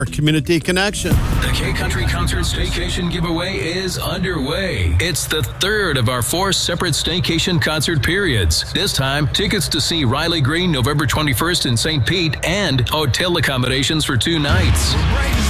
Our community connection. The K-Country Concert Staycation giveaway is underway. It's the third of our 4 separate staycation concert periods. This time, tickets to see Riley Green November 21st in St. Pete and hotel accommodations for 2 nights.